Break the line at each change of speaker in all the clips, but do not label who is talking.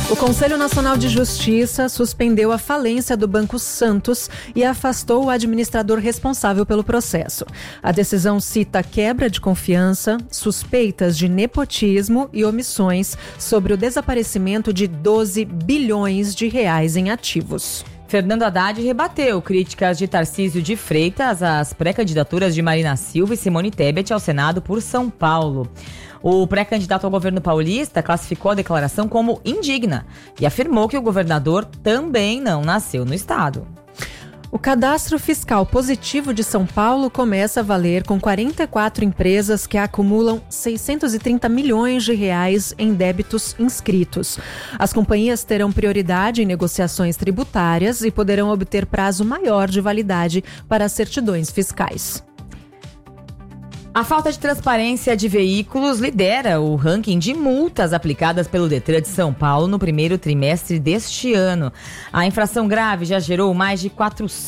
O Conselho Nacional de Justiça suspendeu a falência do Banco Santos e afastou o administrador responsável pelo processo. A decisão cita quebra de confiança, suspeitas de nepotismo e omissões sobre o desaparecimento de 12 bilhões de reais em ativos.
Fernando Haddad rebateu críticas de Tarcísio de Freitas às pré-candidaturas de Marina Silva e Simone Tebet ao Senado por São Paulo. O pré-candidato ao governo paulista classificou a declaração como indigna e afirmou que o governador também não nasceu no estado.
O cadastro fiscal positivo de São Paulo começa a valer com 44 empresas que acumulam 630 milhões de reais em débitos inscritos. As companhias terão prioridade em negociações tributárias e poderão obter prazo maior de validade para as certidões fiscais.
A falta de transparência de veículos lidera o ranking de multas aplicadas pelo Detran de São Paulo no primeiro trimestre deste ano. A infração grave já gerou mais de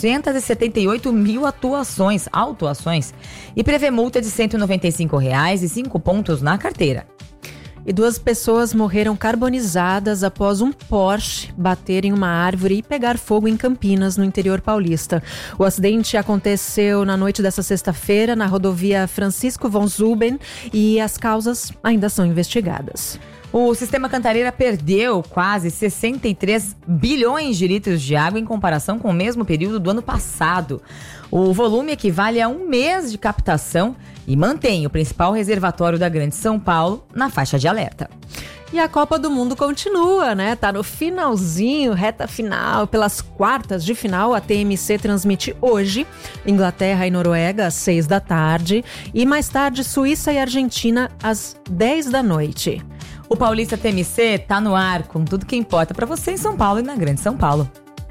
478 mil autuações e prevê multa de R$ 195 e 5 pontos na carteira.
E 2 pessoas morreram carbonizadas após um Porsche bater em uma árvore e pegar fogo em Campinas, no interior paulista. O acidente aconteceu na noite desta sexta-feira na rodovia Francisco von Zuben e as causas ainda são investigadas.
O Sistema Cantareira perdeu quase 63 bilhões de litros de água em comparação com o mesmo período do ano passado. O volume equivale a um mês de captação e mantém o principal reservatório da Grande São Paulo na faixa de alerta.
E a Copa do Mundo continua, né? Tá no finalzinho, reta final, pelas quartas de final. A TMC transmite hoje Inglaterra e Noruega às 6 da tarde e mais tarde Suíça e Argentina às 10 da noite.
O Paulista TMC tá no ar com tudo que importa para você em São Paulo e na Grande São Paulo.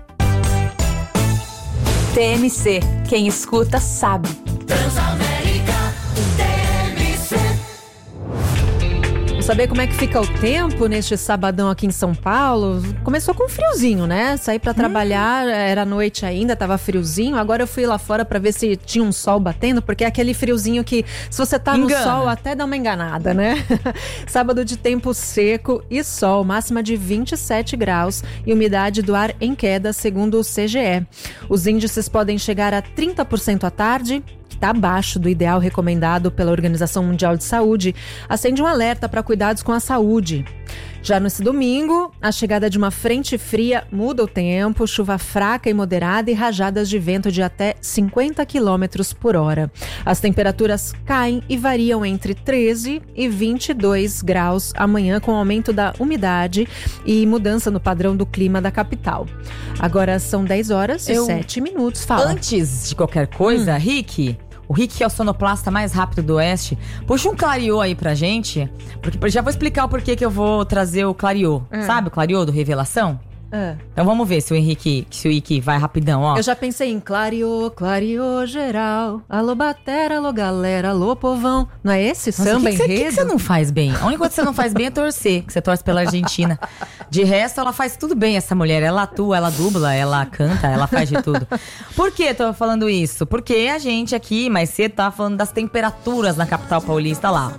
TMC, quem escuta sabe.
Transamérica, TMC.
Vamos saber como é que fica o tempo neste sabadão aqui em São Paulo. Começou com friozinho, né? Saí pra trabalhar, era noite ainda, tava friozinho. Agora eu fui lá fora pra ver se tinha um sol batendo, porque é aquele friozinho que, se você tá no sol, até dá uma enganada, né? Sábado de tempo seco e sol, máxima de 27 graus e umidade do ar em queda, segundo o CGE. Os índices podem chegar a 30% à tarde, está abaixo do ideal recomendado pela Organização Mundial de Saúde, acende um alerta para cuidados com a saúde. Já nesse domingo, a chegada de uma frente fria muda o tempo, chuva fraca e moderada e rajadas de vento de até 50 km por hora. As temperaturas caem e variam entre 13 e 22 graus amanhã, com aumento da umidade e mudança no padrão do clima da capital. Agora são 10 horas e 7 minutos. Fala.
Antes de qualquer coisa, Rick... O Rick, que é o sonoplasta mais rápido do Oeste, puxa um clariô aí pra gente. Porque já vou explicar o porquê que eu vou trazer o clariô. Sabe o clariô do Revelação? Então vamos ver se o Henrique vai rapidão, ó.
Eu já pensei em clariô, clariô geral. Alô batera, alô galera, alô povão. Não é esse samba enredo?
O que você não faz bem? A única coisa que você não faz bem é torcer, que você torce pela Argentina. De resto, ela faz tudo bem, essa mulher. Ela atua, ela dubla, ela canta, ela faz de tudo. Por que eu tô falando isso? Porque a gente aqui, mais cedo, tava falando das temperaturas na capital paulista lá.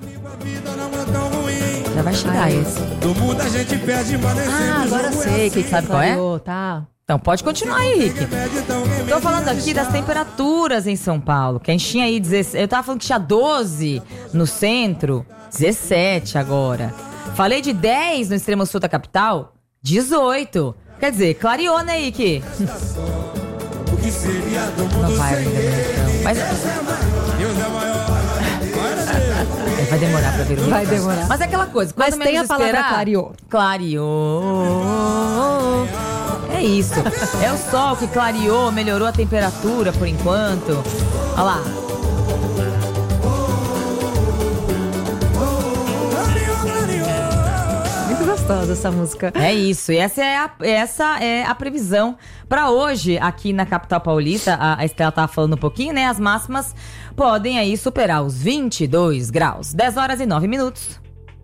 Já vai chegar esse.
Agora sei que
sabe qual é?
Tá.
Então pode continuar aí, Rick. Tô falando aqui das temperaturas em São Paulo, que a gente tinha aí 16. Eu tava falando que tinha 12 no centro, 17 agora. Falei de 10 no extremo sul da capital, 18. Quer dizer, clareou, né, Rick? Não vai ainda, não. Mas... vai demorar pra ver o Rick.
Vai demorar.
Mas é aquela coisa, quando
mas tem a palavra
esperar,
clareou.
Clareou. É isso. É o sol que clareou, melhorou a temperatura por enquanto. Olha lá.
Muito gostosa essa música.
É isso. E essa é a previsão para hoje aqui na capital paulista. A Estela tava falando um pouquinho, né? As máximas podem aí superar os 22 graus. 10 horas e 9 minutos.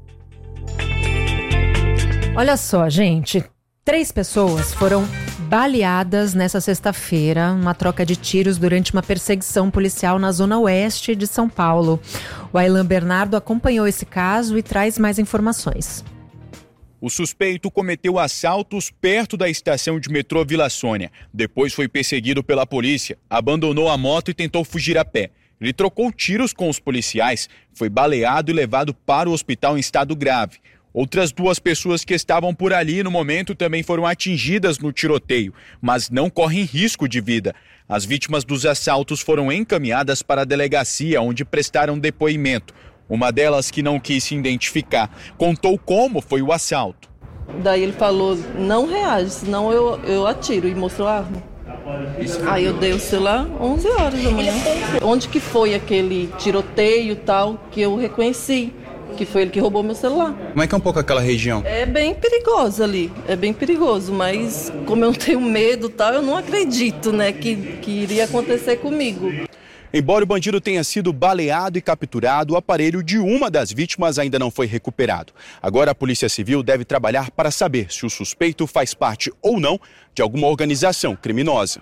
Olha só, gente. 3 pessoas foram baleadas nessa sexta-feira, uma troca de tiros durante uma perseguição policial na zona oeste de São Paulo. O Aylan Bernardo acompanhou esse caso e traz mais informações.
O suspeito cometeu assaltos perto da estação de metrô Vila Sônia. Depois foi perseguido pela polícia, abandonou a moto e tentou fugir a pé. Ele trocou tiros com os policiais, foi baleado e levado para o hospital em estado grave. Outras 2 pessoas que estavam por ali no momento também foram atingidas no tiroteio, mas não correm risco de vida. As vítimas dos assaltos foram encaminhadas para a delegacia, onde prestaram depoimento. Uma delas, que não quis se identificar, contou como foi o assalto.
Daí ele falou, não reage, senão eu atiro, e mostrou a arma. Aí eu dei o celular 11 horas da manhã. Onde que foi aquele tiroteio e tal, que eu reconheci, que foi ele que roubou meu celular.
Como é que é um pouco aquela região?
É bem perigoso ali, é bem perigoso, mas como eu não tenho medo e tal, eu não acredito, né, que iria acontecer comigo.
Embora o bandido tenha sido baleado e capturado, o aparelho de uma das vítimas ainda não foi recuperado. Agora a Polícia Civil deve trabalhar para saber se o suspeito faz parte ou não de alguma organização criminosa.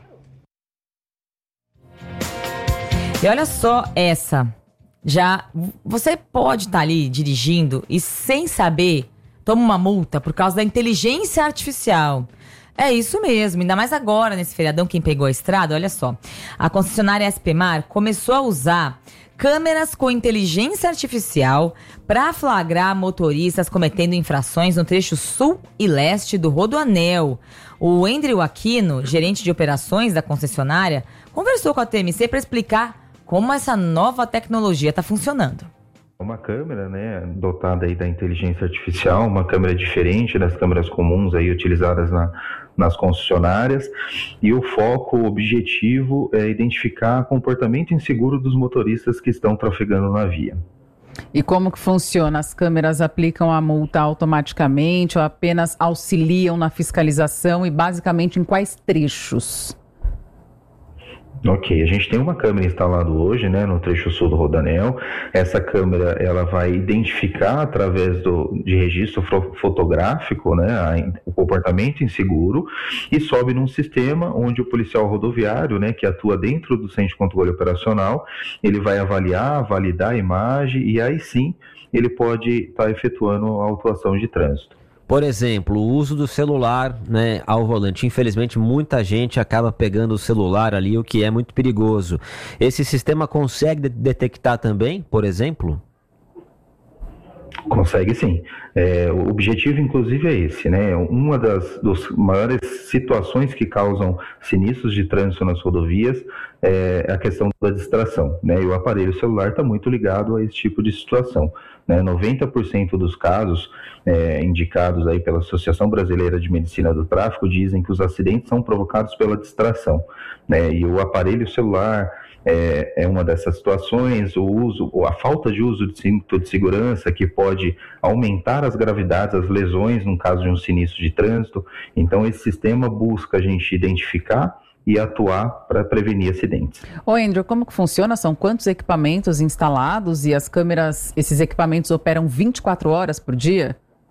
E olha só essa. Já você pode estar ali dirigindo e sem saber toma uma multa por causa da inteligência artificial. É isso mesmo, ainda mais agora nesse feriadão, quem pegou a estrada, olha só. A concessionária SP-Mar começou a usar câmeras com inteligência artificial para flagrar motoristas cometendo infrações no trecho sul e leste do Rodoanel. O Andrew Aquino, gerente de operações da concessionária, conversou com a TMC para explicar como essa nova tecnologia está funcionando.
Uma câmera, né, dotada aí da inteligência artificial, uma câmera diferente das câmeras comuns aí utilizadas nas concessionárias, e o foco, o objetivo é identificar comportamento inseguro dos motoristas que estão trafegando na via.
E como que funciona? As câmeras aplicam a multa automaticamente ou apenas auxiliam na fiscalização e basicamente em quais trechos?
Ok, a gente tem uma câmera instalada hoje, né, no trecho sul do Rodoanel. Essa câmera, ela vai identificar através de registro fotográfico, né, o comportamento inseguro, e sobe num sistema onde o policial rodoviário, né, que atua dentro do centro de controle operacional, ele vai avaliar, validar a imagem e aí sim ele pode estar efetuando a autuação de trânsito.
Por exemplo, o uso do celular, né, ao volante. Infelizmente, muita gente acaba pegando o celular ali, o que é muito perigoso. Esse sistema consegue detectar também, por exemplo?
Consegue sim. O objetivo, inclusive, é esse, né? Uma das maiores situações que causam sinistros de trânsito nas rodovias é a questão da distração, né? E o aparelho celular está muito ligado a esse tipo de situação, né? 90% dos casos indicados aí pela Associação Brasileira de Medicina do Tráfego dizem que os acidentes são provocados pela distração, né? E o aparelho celular é uma dessas situações, a falta de uso de cinto de segurança, que pode aumentar as gravidades, as lesões, no caso de um sinistro de trânsito. Então, esse sistema busca a gente identificar e atuar para prevenir acidentes.
Ô Andrew, como que funciona? São quantos equipamentos instalados e as câmeras, esses equipamentos operam 24 horas por dia?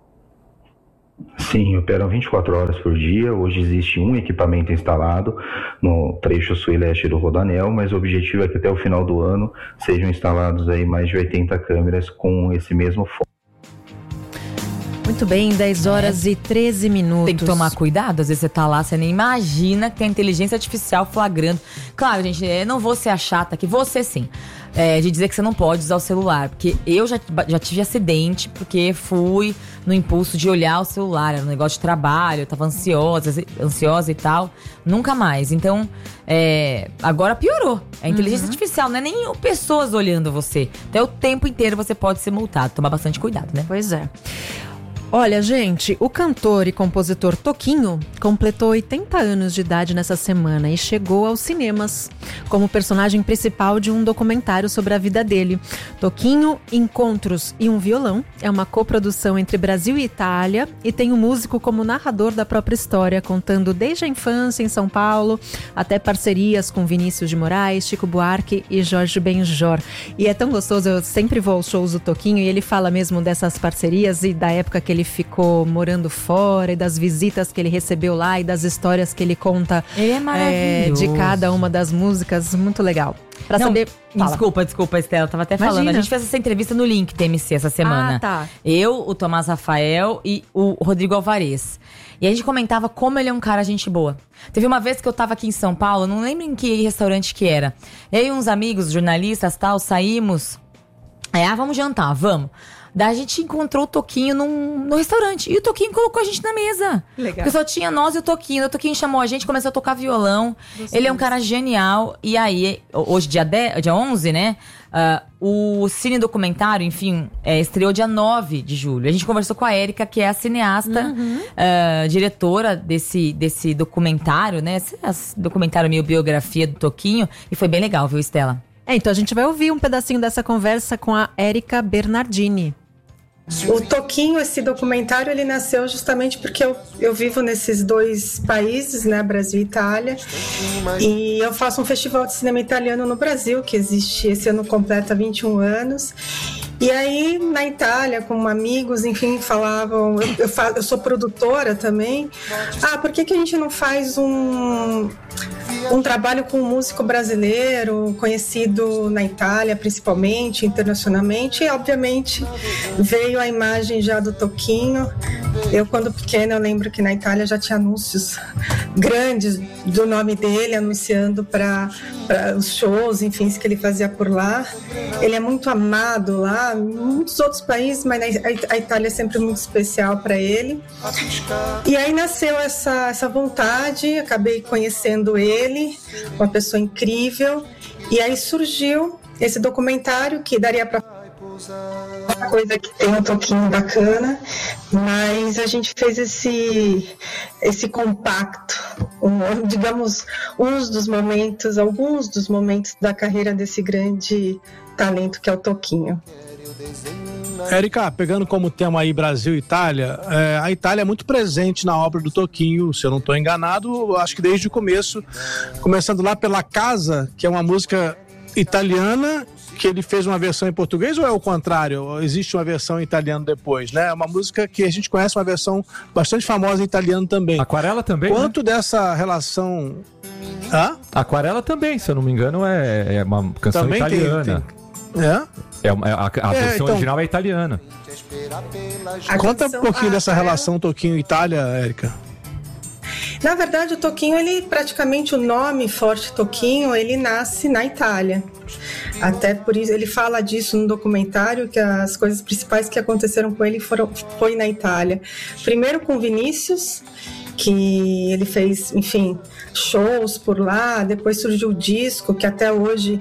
Sim, operam 24 horas por dia. Hoje existe um equipamento instalado no trecho sul e leste do Rodoanel, mas o objetivo é que até o final do ano sejam instalados aí mais de 80 câmeras com esse mesmo foco.
Muito bem, 10 horas e 13 minutos.
Tem que tomar cuidado, às vezes você tá lá, você nem imagina que tem inteligência artificial flagrando. Claro, gente, eu não vou ser a chata aqui, você sim, de dizer que você não pode usar o celular, porque eu já tive acidente, porque fui no impulso de olhar o celular, era um negócio de trabalho, eu tava ansiosa e tal, nunca mais. Então, agora piorou, a inteligência artificial, não é nem pessoas olhando você, até o tempo inteiro você pode ser multado, tomar bastante cuidado, né?
Pois é. Olha, gente, o cantor e compositor Toquinho completou 80 anos de idade nessa semana e chegou aos cinemas como personagem principal de um documentário sobre a vida dele. Toquinho, Encontros e um Violão é uma coprodução entre Brasil e Itália e tem o músico como narrador da própria história, contando desde a infância em São Paulo até parcerias com Vinícius de Moraes, Chico Buarque e Jorge Benjor. E é tão gostoso, eu sempre vou aos shows do Toquinho e ele fala mesmo dessas parcerias e da época que ele ficou morando fora e das visitas que ele recebeu lá e das histórias que ele conta
Ele é maravilhoso.
de cada uma das músicas. Muito legal. Pra
Não,
saber... Fala.
Desculpa, Estela, tava até falando.
Imagina.
A gente fez essa entrevista no Link TMC essa semana.
Ah, tá.
Eu, o Tomás Rafael e o Rodrigo Alvarez. E a gente comentava como ele é um cara gente boa. Teve uma vez que eu tava aqui em São Paulo, não lembro em que restaurante que era. Eu e uns amigos, jornalistas, tal, saímos. Vamos jantar, vamos. Daí a gente encontrou o Toquinho no restaurante. E o Toquinho colocou a gente na mesa.
Legal.
Porque só tinha nós e o Toquinho. O Toquinho chamou a gente, começou a tocar violão. Ele é um cara genial. E aí, hoje, dia 11, né? O Cine Documentário, enfim, estreou dia 9 de julho. A gente conversou com a Érica, que é a cineasta, diretora desse documentário, né? Esse documentário meio biografia do Toquinho. E foi bem legal, viu, Estela?
Então a gente vai ouvir um pedacinho dessa conversa com a Érica Bernardini.
O Toquinho, esse documentário, ele nasceu justamente porque eu vivo nesses dois países, né, Brasil e Itália, e eu faço um festival de cinema italiano no Brasil, que existe, esse ano completa 21 anos, e aí na Itália, com amigos, enfim, falavam, eu sou produtora também, por que a gente não faz um trabalho com um músico brasileiro, conhecido na Itália, principalmente, internacionalmente, e obviamente veio a imagem já do Toquinho. Eu, quando pequena, eu lembro que na Itália já tinha anúncios grandes do nome dele, anunciando para os shows, enfim, que ele fazia por lá. Ele é muito amado lá, em muitos outros países, mas a Itália é sempre muito especial para ele. E aí nasceu essa vontade, acabei conhecendo ele, uma pessoa incrível, e aí surgiu esse documentário que daria para uma coisa que tem um toquinho bacana, mas a gente fez esse compacto, digamos, alguns dos momentos da carreira desse grande talento que é o Toquinho.
Érica, pegando como tema aí Brasil e Itália, a Itália é muito presente na obra do Toquinho, se eu não estou enganado, acho que desde o começo, começando lá pela Casa, que é uma música italiana, que ele fez uma versão em português, ou é o contrário? Existe uma versão em italiano depois, né? É uma música que a gente conhece, uma versão bastante famosa em italiano também.
Aquarela também,
quanto dessa relação...
Aquarela também, se eu não me engano, é uma canção também italiana. A versão original é italiana.
Conta um pouquinho dessa relação Toquinho-Itália, Érica.
Na verdade, o Toquinho, praticamente o nome forte Toquinho, ele nasce na Itália. Até por isso, ele fala disso no documentário, que as coisas principais que aconteceram com ele foi na Itália. Primeiro com Vinícius, que ele fez, enfim, shows por lá, depois surgiu o disco, que até hoje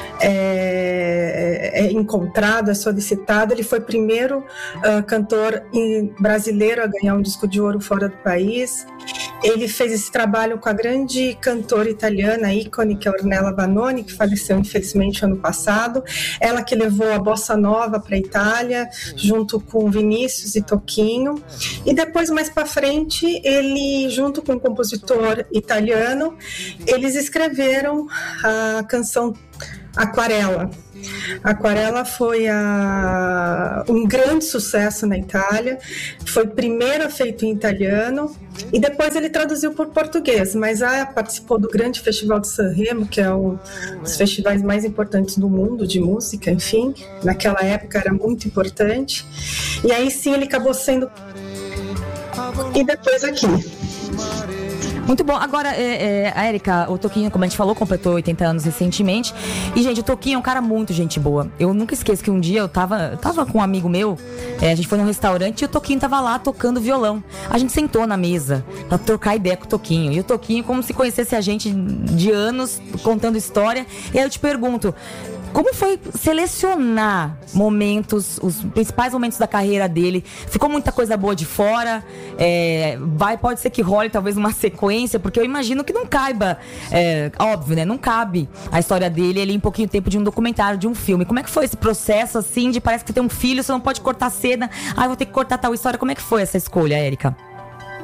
é encontrado, é solicitado. Ele foi o primeiro cantor brasileiro a ganhar um disco de ouro fora do país. Ele fez esse trabalho com a grande cantora italiana, ícone, que é a Ornella Vanoni, que faleceu infelizmente ano passado. Ela que levou a bossa nova para a Itália, junto com Vinícius e Toquinho. E depois, mais para frente, ele, junto com um compositor italiano, eles escreveram a canção Aquarela. Aquarela foi um grande sucesso na Itália, foi primeiro feito em italiano e depois ele traduziu por português, mas participou do grande Festival de Sanremo, que é um dos festivais mais importantes do mundo de música, enfim, naquela época era muito importante, e aí sim ele acabou sendo e depois aqui.
Muito bom. Agora, a Érica, o Toquinho, como a gente falou, completou 80 anos recentemente. E, gente, o Toquinho é um cara muito gente boa. Eu nunca esqueço que um dia eu tava com um amigo meu, a gente foi num restaurante e o Toquinho tava lá tocando violão. A gente sentou na mesa pra trocar ideia com o Toquinho. E o Toquinho, como se conhecesse a gente de anos, contando história. E aí eu te pergunto, como foi selecionar os principais momentos da carreira dele? Ficou muita coisa boa de fora? Pode ser que role talvez uma sequência, porque eu imagino que não caiba, óbvio, né? Não cabe a história dele ali em pouquinho tempo de um documentário, de um filme. Como é que foi esse processo, assim, de parece que tem um filho, você não pode cortar cena, vou ter que cortar tal história. Como é que foi essa escolha, Érica?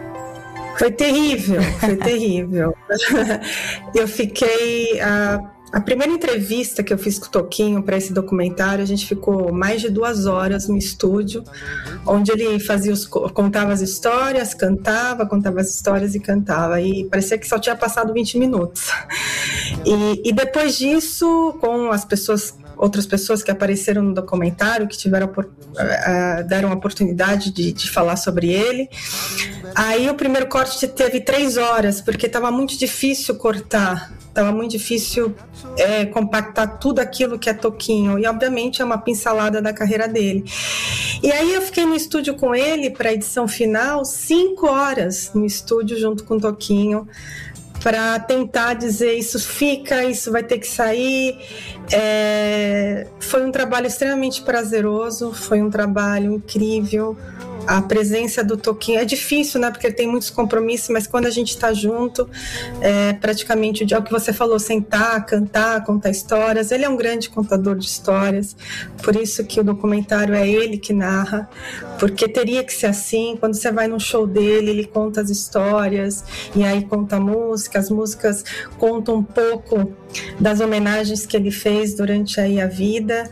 Foi terrível, foi terrível. Eu fiquei... A primeira entrevista que eu fiz com o Toquinho para esse documentário, a gente ficou mais de 2 horas no estúdio, onde ele contava as histórias, contava as histórias e cantava. E parecia que só tinha passado 20 minutos. E depois disso, com as outras pessoas que apareceram no documentário, que deram a oportunidade de falar sobre ele. Aí o primeiro corte teve 3 horas, porque estava muito difícil cortar. Estava muito difícil compactar tudo aquilo que é Toquinho. E, obviamente, é uma pincelada da carreira dele. E aí eu fiquei no estúdio com ele para a edição final, 5 horas no estúdio junto com o Toquinho, para tentar dizer isso vai ter que sair. Foi um trabalho extremamente prazeroso, foi um trabalho incrível. A presença do Toquinho é difícil, né? Porque ele tem muitos compromissos, mas quando a gente está junto, praticamente é o que você falou, sentar, cantar, contar histórias. Ele é um grande contador de histórias, por isso que o documentário é ele que narra, porque teria que ser assim. Quando você vai num show dele, ele conta as histórias e aí conta a música. As músicas contam um pouco das homenagens que ele fez durante aí a vida,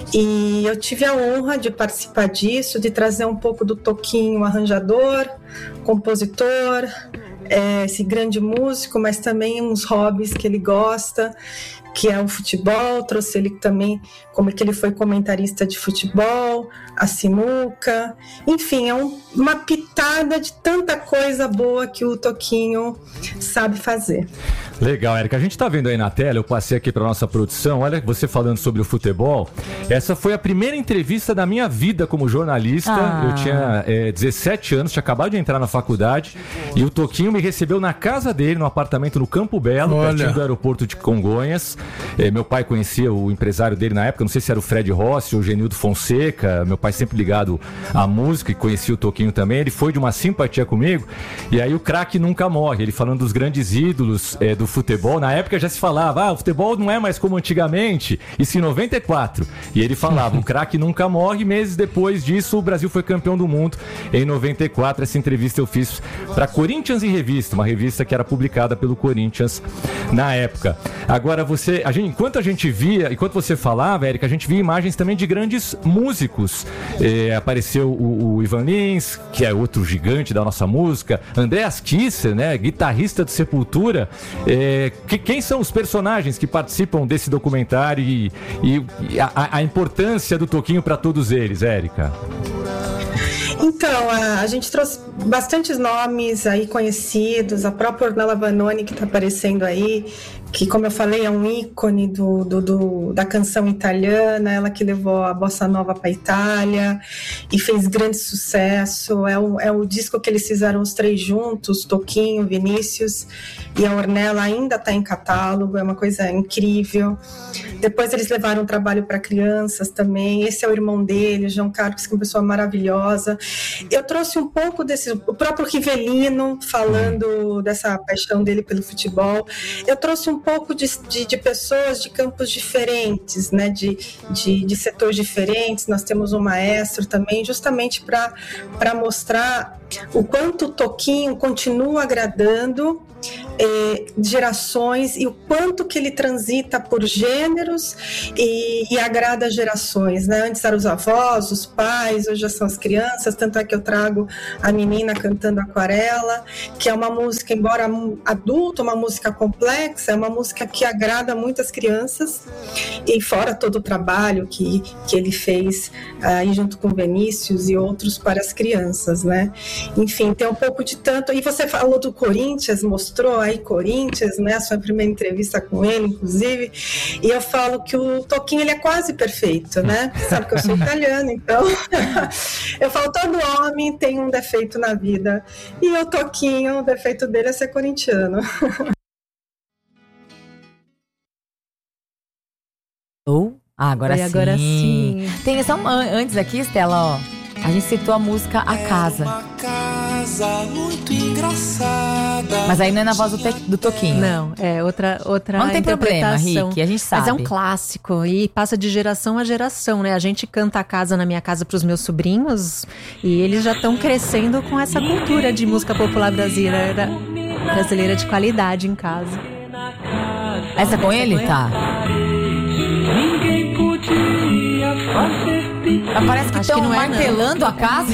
e eu tive a honra de participar disso, de trazer um pouco do Toquinho, arranjador, compositor, esse grande músico, mas também uns hobbies que ele gosta, que é o futebol. Trouxe ele também, como que ele foi comentarista de futebol, a sinuca, enfim, é uma pitada de tanta coisa boa que o Toquinho sabe fazer.
Legal, Érica. A gente tá vendo aí na tela, eu passei aqui pra nossa produção, olha você falando sobre o futebol. Essa foi a primeira entrevista da minha vida como jornalista. Eu tinha 17 anos, tinha acabado de entrar na faculdade, e o Toquinho me recebeu na casa dele, no apartamento no Campo Belo, pertinho do aeroporto de Congonhas. Meu pai conhecia o empresário dele na época, não sei se era o Fred Rossi ou o Genildo Fonseca. Meu pai sempre ligado à música e conhecia o Toquinho também. Ele foi de uma simpatia comigo, e aí o craque nunca morre, ele falando dos grandes ídolos do futebol. Na época já se falava, o futebol não é mais como antigamente, isso em 94. E ele falava, o craque nunca morre. Meses depois disso, o Brasil foi campeão do mundo em 94. Essa entrevista eu fiz para Corinthians em Revista, uma revista que era publicada pelo Corinthians na época. Agora, enquanto você falava, Érica, a gente via imagens também de grandes músicos. Apareceu o Ivan Lins, que é outro gigante da nossa música, Andreas Kisser, né, guitarrista do Sepultura. Quem são os personagens que participam desse documentário e a importância do Toquinho para todos eles, Érica?
Então, a gente trouxe bastantes nomes aí conhecidos, a própria Ornella Vanoni, que está aparecendo aí, que, como eu falei, é um ícone da canção italiana, ela que levou a bossa nova para a Itália e fez grande sucesso. É o disco que eles fizeram os 3 juntos, Toquinho, Vinícius e a Ornella, ainda está em catálogo, é uma coisa incrível. Depois eles levaram um trabalho para crianças também. Esse é o irmão dele, o João Carlos, que é uma pessoa maravilhosa. Eu trouxe um pouco o próprio Rivelino, falando dessa paixão dele pelo futebol. Eu trouxe um pouco de pessoas de campos diferentes, né, de setores diferentes. Nós temos um maestro também, justamente para mostrar o quanto o Toquinho continua agradando gerações e o quanto que ele transita por gêneros e agrada gerações, né? Antes eram os avós, os pais, hoje já são as crianças, tanto é que eu trago a menina cantando Aquarela, que é uma música, embora adulta, uma música complexa, é uma música que agrada muitas crianças, e fora todo o trabalho que ele fez aí junto com Vinícius e outros para as crianças, né? Enfim, tem um pouco de tanto. E você falou do Corinthians, mostrou aí Corinthians, né? A sua primeira entrevista com ele, inclusive. E eu falo que o Toquinho, ele é quase perfeito, né? Você sabe que eu sou italiana, então eu falo, todo homem tem um defeito na vida. E o Toquinho, o defeito dele é ser corintiano.
Agora sim. Tem só antes aqui, Estela, a gente citou a música A Casa.
Muito engraçada.
Mas aí não é na voz do Toquinho.
Não, é outra
não tem problema, Rick, a gente sabe.
Mas é um clássico e passa de geração a geração, né? A gente canta A Casa na minha casa pros meus sobrinhos e eles já estão crescendo com essa cultura de música popular brasileira de qualidade em casa.
Essa é com ele? Tá. Parece que estão martelando a casa.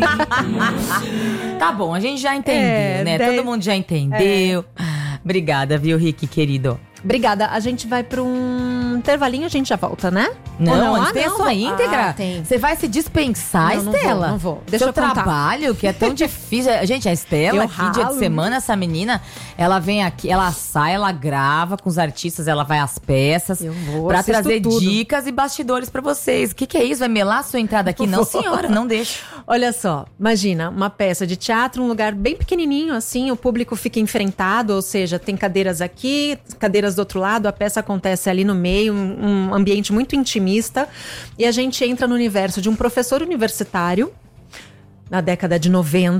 Tá bom, a gente já entendeu, né? Todo mundo já entendeu. Obrigada, viu, Rick, querido?
Obrigada. A gente vai para um intervalinho, a gente já volta, né?
Não, antes tem a sua íntegra. Você vai se dispensar, Estela?
Não vou. Deixa
eu contar. Trabalho, que é tão difícil. Gente, a Estela aqui, dia de semana, essa menina, ela vem aqui, ela sai, ela grava com os artistas, ela vai às peças pra trazer dicas e bastidores pra vocês. O que é isso? Vai melar a sua entrada aqui? Não, senhora, não deixa.
Olha só, imagina, uma peça de teatro, um lugar bem pequenininho, assim, o público fica enfrentado, ou seja, tem cadeiras aqui, cadeiras do outro lado, a peça acontece ali no meio, um ambiente muito intimista, e a gente entra no universo de um professor universitário, na década de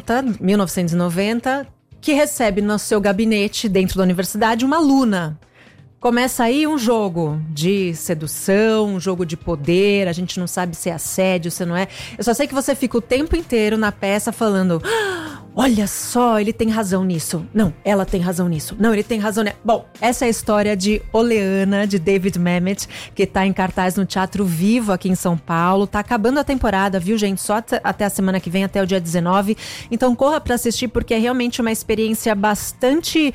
1990, que recebe no seu gabinete, dentro da universidade, uma aluna. Começa aí um jogo de sedução, um jogo de poder, a gente não sabe se é assédio, se não é. Eu só sei que você fica o tempo inteiro na peça falando: olha só, ele tem razão nisso. Não, ela tem razão nisso. Não, ele tem razão nisso. Bom, essa é a história de Oleana, de David Mamet, que tá em cartaz no Teatro Vivo aqui em São Paulo. Tá acabando a temporada, viu, gente? Só até a semana que vem, até o dia 19. Então corra pra assistir, porque é realmente uma experiência bastante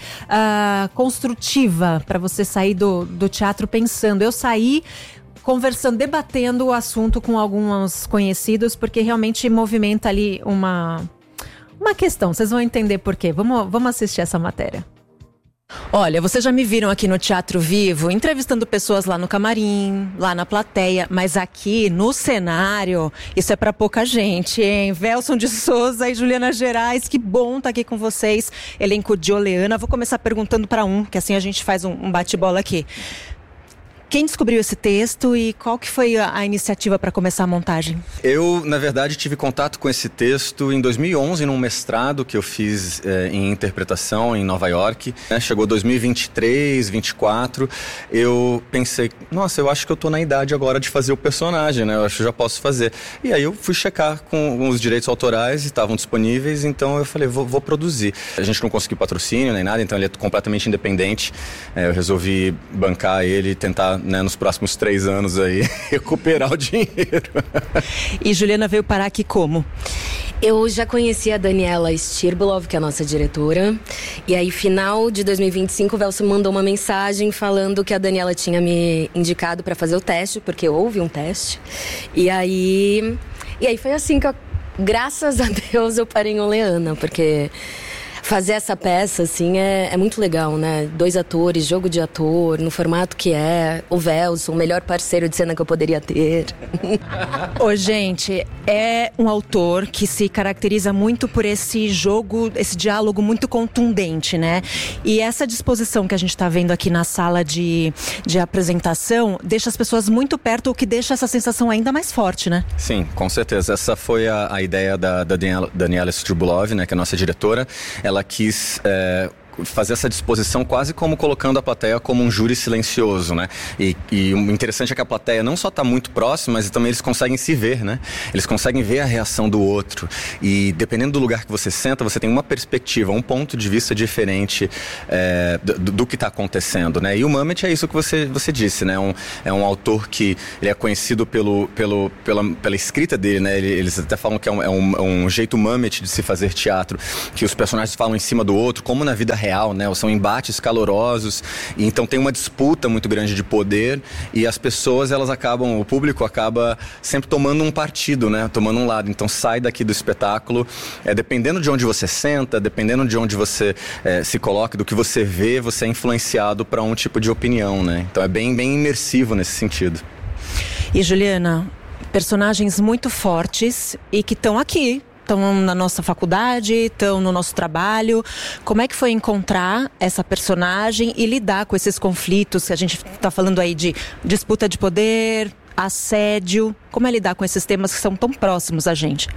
construtiva pra você sair do teatro pensando. Eu saí conversando, debatendo o assunto com alguns conhecidos, porque realmente movimenta ali uma questão. Vocês vão entender por quê. Vamos assistir essa matéria. Olha, vocês já me viram aqui no Teatro Vivo, entrevistando pessoas lá no camarim, lá na plateia, mas aqui no cenário, isso é pra pouca gente, hein? Velson de Souza e Juliana Gerais, que bom tá aqui com vocês. Elenco de Oleana. Vou começar perguntando pra que assim a gente faz um bate-bola aqui. Quem descobriu esse texto e qual que foi a iniciativa para começar a montagem?
Eu, na verdade, tive contato com esse texto em 2011, num mestrado que eu fiz em interpretação em Nova York. Chegou 2023, 2024, eu pensei, nossa, eu acho que eu tô na idade agora de fazer o personagem, né? Eu acho que já posso fazer. E aí eu fui checar com os direitos autorais e estavam disponíveis, então eu falei, vou produzir. A gente não conseguiu patrocínio nem nada, então ele é completamente independente. Eu resolvi bancar ele e tentar, né, nos próximos 3 anos aí, recuperar o dinheiro.
E Juliana veio parar aqui como?
Eu já conheci a Daniela Stirbulov, que é a nossa diretora. E aí, final de 2025, o Velson mandou uma mensagem falando que a Daniela tinha me indicado para fazer o teste, porque houve um teste. E aí foi assim que graças a Deus, eu parei em Oleana, porque fazer essa peça, assim, é muito legal, né? 2 atores, jogo de ator, no formato que é. O Velson, o melhor parceiro de cena que eu poderia ter.
Ô, gente, é um autor que se caracteriza muito por esse jogo, esse diálogo muito contundente, né? E essa disposição que a gente tá vendo aqui na sala de apresentação deixa as pessoas muito perto, o que deixa essa sensação ainda mais forte, né?
Sim, com certeza. Essa foi a ideia da Daniela Stirbulov, né, que é a nossa diretora. Ela quis fazer essa disposição quase como colocando a plateia como um júri silencioso, né? E o interessante é que a plateia não só está muito próxima, mas também eles conseguem se ver, né? Eles conseguem ver a reação do outro. E dependendo do lugar que você senta, você tem uma perspectiva, um ponto de vista diferente do que está acontecendo, né? E o Mamet é isso que você disse, né? É um autor que ele é conhecido pela escrita dele, né? Eles até falam que é um jeito Mamet de se fazer teatro, que os personagens falam em cima do outro, como na vida real, né? São embates calorosos, e então tem uma disputa muito grande de poder, e as pessoas, o público acaba sempre tomando um partido, né? Tomando um lado. Então sai daqui do espetáculo, dependendo de onde você senta, dependendo de onde você se coloca, do que você vê, você é influenciado para um tipo de opinião, né? Então é bem, bem imersivo nesse sentido.
E Juliana, personagens muito fortes e que estão aqui, estão na nossa faculdade, estão no nosso trabalho. Como é que foi encontrar essa personagem e lidar com esses conflitos que a gente está falando aí de disputa de poder, assédio? Como é lidar com esses temas que são tão próximos a gente?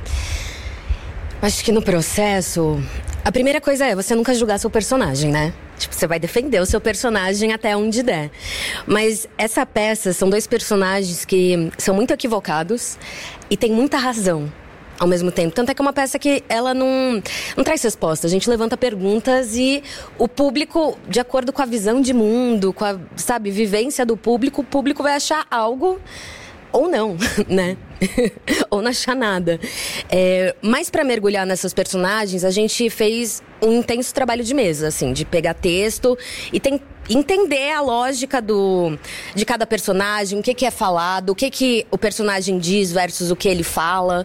Acho que no processo, a primeira coisa é você nunca julgar seu personagem, né? Tipo, você vai defender o seu personagem até onde der. Mas essa peça são 2 personagens que são muito equivocados e tem muita razão. ao mesmo tempo. Tanto é que é uma peça que ela não traz resposta. A gente levanta perguntas e o público, de acordo com a visão de mundo, com a, sabe, vivência do público, o público vai achar algo ou não, né? Ou não achar nada. Mas para mergulhar nessas personagens, a gente fez um intenso trabalho de mesa, assim, de pegar texto e entender a lógica de cada personagem, o que é falado, o que o personagem diz versus o que ele fala.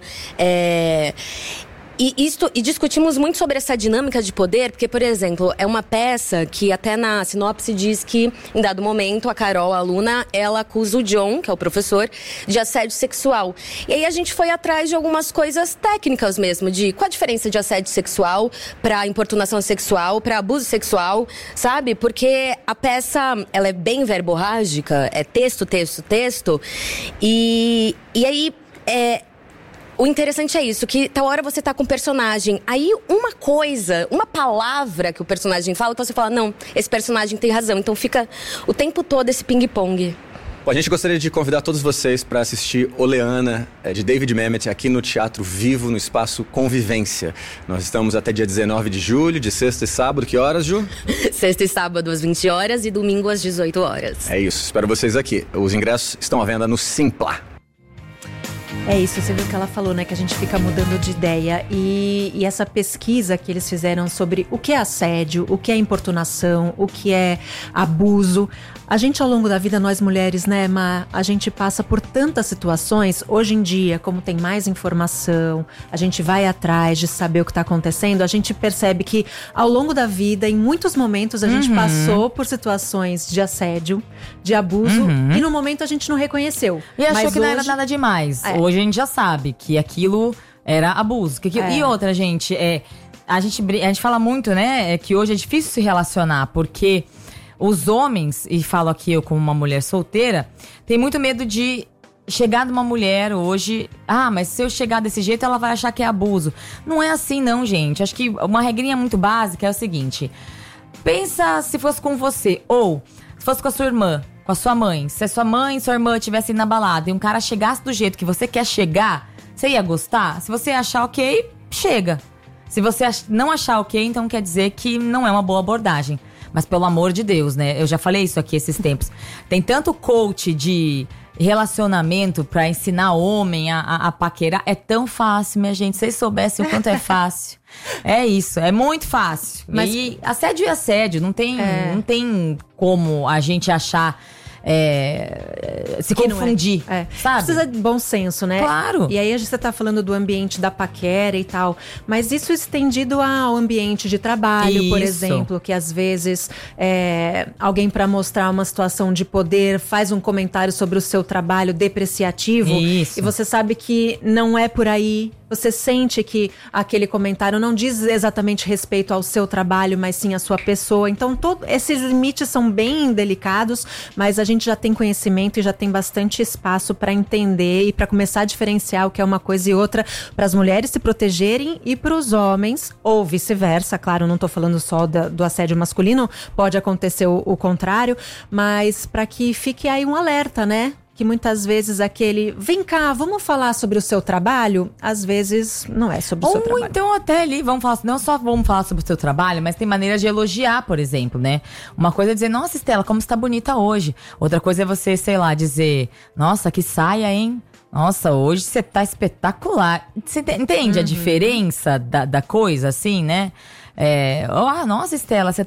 E discutimos muito sobre essa dinâmica de poder, porque, por exemplo, é uma peça que até na sinopse diz que, em dado momento, a Carol, a aluna, ela acusa o John, que é o professor, de assédio sexual. E aí a gente foi atrás de algumas coisas técnicas mesmo, de qual a diferença de assédio sexual para importunação sexual, para abuso sexual, sabe? Porque a peça, ela é bem verborrágica, é texto, texto, texto, e aí... O interessante é isso, que tal hora você tá com o personagem, aí uma palavra que o personagem fala, que você fala, não, esse personagem tem razão. Então fica o tempo todo esse ping-pong.
Bom, a gente gostaria de convidar todos vocês para assistir Oleana, de David Mamet, aqui no Teatro Vivo, no Espaço Convivência. Nós estamos até dia 19 de julho, de sexta e sábado. Que horas, Ju?
Sexta e sábado às 20 horas e domingo às 18 horas.
É isso, espero vocês aqui. Os ingressos estão à venda no Simpla.
É isso, você viu que ela falou, né? Que a gente fica mudando de ideia. E essa pesquisa que eles fizeram sobre o que é assédio, o que é importunação, o que é abuso. A gente, ao longo da vida, nós mulheres, né, Ma, a gente passa por tantas situações. Hoje em dia, como tem mais informação, a gente vai atrás de saber o que está acontecendo, a gente percebe que, ao longo da vida, em muitos momentos, a gente passou por situações de assédio, de abuso, e no momento a gente não reconheceu.
E achou que não era nada demais. Hoje a gente já sabe que aquilo era abuso. E outra, gente, a gente fala muito, né, que hoje é difícil se relacionar, porque os homens, e falo aqui eu como uma mulher solteira, tem muito medo de chegar numa mulher hoje, mas se eu chegar desse jeito ela vai achar que é abuso. Não é assim não, gente. Acho que uma regrinha muito básica é o seguinte: pensa se fosse com você, ou se fosse com a sua irmã, com a sua mãe. Se a sua mãe e sua irmã estivessem na balada e um cara chegasse do jeito que você quer chegar, você ia gostar? Se você achar ok, chega. Se você não achar ok, então quer dizer que não é uma boa abordagem. Mas pelo amor de Deus, né? Eu já falei isso aqui esses tempos. Tem tanto coach de relacionamento pra ensinar homem a paquerar. É tão fácil, minha gente. Se vocês soubessem o quanto é fácil. É isso, é muito fácil. Mas e assédio é assédio. Não tem como a gente achar... se confundir, sabe?
Precisa de bom senso, né?
Claro.
E aí você tá falando do ambiente da paquera e tal, mas isso estendido ao ambiente de trabalho, por exemplo, que às vezes alguém, para mostrar uma situação de poder, faz um comentário sobre o seu trabalho depreciativo, e você sabe que não é por aí. Você sente que aquele comentário não diz exatamente respeito ao seu trabalho, mas sim à sua pessoa. Então, esses limites são bem delicados, mas a gente já tem conhecimento e já tem bastante espaço para entender e para começar a diferenciar o que é uma coisa e outra, para as mulheres se protegerem e para os homens, ou vice-versa. Claro, não estou falando só do assédio masculino, pode acontecer o contrário, mas para que fique aí um alerta, né? Que muitas vezes aquele, vem cá, vamos falar sobre o seu trabalho, às vezes não é sobre o seu trabalho.
Ou então até ali, vamos falar, não só vamos falar sobre o seu trabalho, mas tem maneiras de elogiar, por exemplo, né? Uma coisa é dizer, nossa, Estela, como você tá bonita hoje. Outra coisa é você, sei lá, dizer, nossa, que saia, hein? Nossa, hoje você tá espetacular. Você entende a diferença da coisa, assim, né? Nossa, Estela, você